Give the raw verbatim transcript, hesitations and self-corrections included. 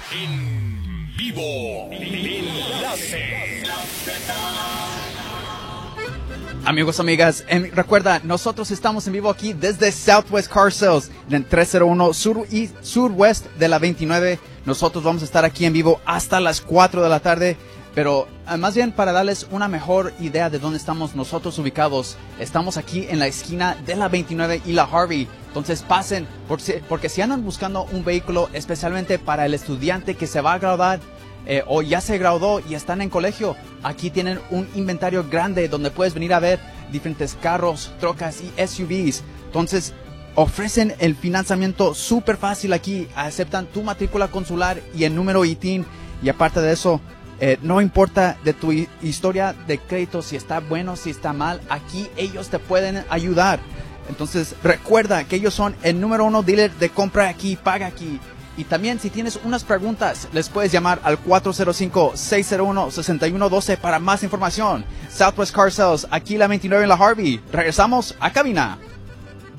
En vivo. Enlace. Amigos, amigas, eh, recuerda, nosotros estamos en vivo aquí desde Southwest Car Sales, en el trescientos uno Sur y Surwest de la veintinueve. Nosotros vamos a estar aquí en vivo hasta las cuatro de la tarde, pero eh, más bien para darles una mejor idea de dónde estamos nosotros ubicados. Estamos aquí en la esquina de la veintinueve y la Harvey. Entonces pasen, por si, porque si andan buscando un vehículo especialmente para el estudiante que se va a graduar, Eh, o ya se graduó y están en colegio, aquí tienen un inventario grande donde puedes venir a ver diferentes carros, trocas y S U Vs. Entonces ofrecen el financiamiento súper fácil aquí, aceptan tu matrícula consular y el número I T I N, y aparte de eso, eh, no importa de tu hi- historia de crédito, si está bueno, si está mal, aquí ellos te pueden ayudar. Entonces recuerda que ellos son el número uno dealer de compra aquí, paga aquí. Y también si tienes unas preguntas, les puedes llamar al cuatro cero cinco, seis cero uno, seis uno uno dos para más información. Southwest Car Sales, aquí la veintinueve en la Harvey. Regresamos a cabina.